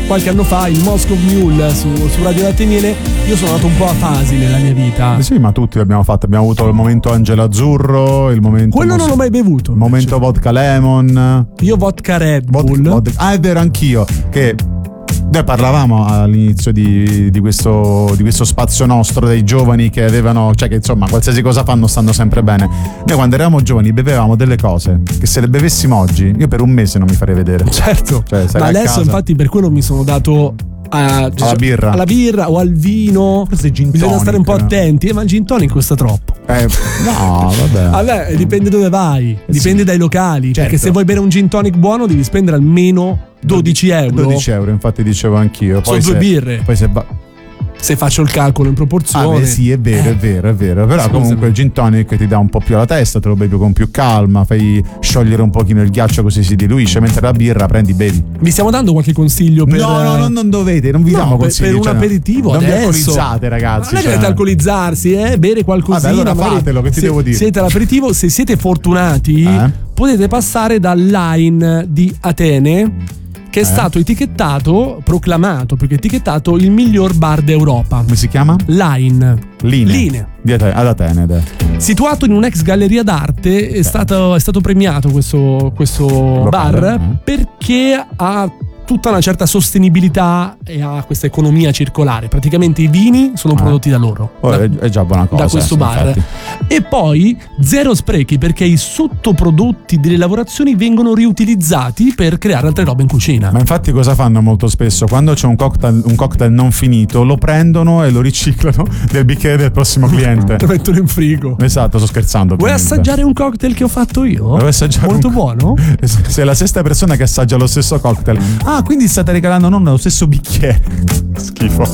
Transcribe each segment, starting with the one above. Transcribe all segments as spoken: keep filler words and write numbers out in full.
qualche anno fa il Moscow Mule su, su Radio Latte e Miele. Io sono andato un po' a fasi nella mia vita. Eh sì, ma tutti l'abbiamo fatto. Abbiamo avuto il momento Angelo Azzurro, il momento quello non l'ho mai bevuto. Il momento vodka lemon. Io vodka Red Bull. Vodka, vodka. Ah, è vero, anch'io. Che noi parlavamo all'inizio di, di, questo, di questo spazio nostro dei giovani che avevano, cioè che insomma qualsiasi cosa fanno stanno sempre bene. Noi quando eravamo giovani bevevamo delle cose che se le bevessimo oggi io per un mese non mi farei vedere. Certo, cioè, ma adesso infatti per quello mi sono dato a, cioè, alla birra alla birra o al vino. Forse gin tonic, bisogna stare un po' no? attenti, eh, ma il gin tonic costa troppo. Eh, no, vabbè. Vabbè, dipende dove vai, dipende sì. dai locali, Certo. perché se vuoi bere un gin tonic buono devi spendere almeno dodici euro. dodici euro, infatti dicevo anch'io. Poi sono se, due birre. Poi se va... Se faccio il calcolo in proporzione. Ah, beh, sì, è vero, eh. è vero, è vero. Però Scusami. comunque il gin tonic ti dà un po' più alla testa, te lo bevi con più calma, fai sciogliere un pochino il ghiaccio così si diluisce, mentre la birra prendi, bevi. Vi stiamo dando qualche consiglio per No, no, no, non dovete, non vi no, diamo per, consigli. per un cioè, aperitivo non adesso. vi alcolizzate, ragazzi. Non è che cioè. dovete alcolizzarsi, eh? Bere qualcosina. Vabbè, allora magari fatelo, che ti se, devo dire? Siete all'aperitivo, se siete fortunati, Eh? potete passare dal Line di Atene, che è Eh? stato etichettato, proclamato più che etichettato, il miglior bar d'Europa. Come si chiama? Line. Line. Line. Di Atene, ad Atene. dai. Situato in un'ex galleria d'arte, è stato, è stato premiato questo, questo Locale, bar eh. perché ha tutta una certa sostenibilità e ha questa economia circolare. Praticamente i vini sono Ah. prodotti da loro. Oh, da, è, è già buona cosa. da questo sì, bar. infatti. E poi zero sprechi, perché i sottoprodotti delle lavorazioni vengono riutilizzati per creare altre robe in cucina. Ma infatti cosa fanno molto spesso? Quando c'è un cocktail, un cocktail non finito, lo prendono e lo riciclano del bicchiere del prossimo cliente. Lo mettono in frigo. Esatto, sto scherzando. Vuoi ovviamente. assaggiare un cocktail che ho fatto io? Vuoi assaggiare Molto un- buono? Sei la sesta persona che assaggia lo stesso cocktail. Ah, quindi state regalando non lo stesso bicchiere. Schifo.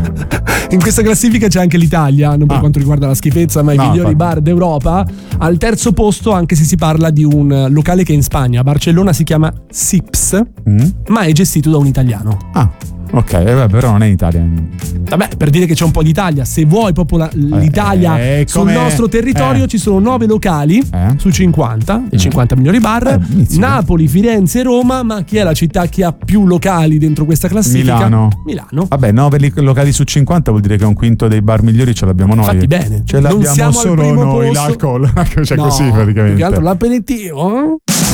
In questa classifica c'è anche l'Italia, non per Ah. quanto riguarda la schifezza, ma i No, migliori infatti. bar d'Europa. Al terzo posto, anche se si parla di un locale che in Spagna, a Barcellona, si chiama Sips, Mm? ma è gestito da un italiano. Ah, ok, eh, beh, però non è in Italia. Vabbè, per dire che c'è un po' d'Italia, se vuoi proprio la- l'Italia eh, sul come- nostro territorio, eh. ci sono nove locali Eh? su cinquanta, i Mm. cinquanta migliori bar. Eh, inizio. Napoli, Firenze e Roma, ma chi è la città che ha più locali dentro questa classifica? Milano. Milano. Vabbè, nove li- locali su cinquanta vuol dire che un quinto dei bar migliori ce l'abbiamo noi. Fatti bene. Ce Non l'abbiamo siamo al solo primo noi, posto. l'alcol. Cioè No, così più che praticamente. altro l'aperitivo. eh?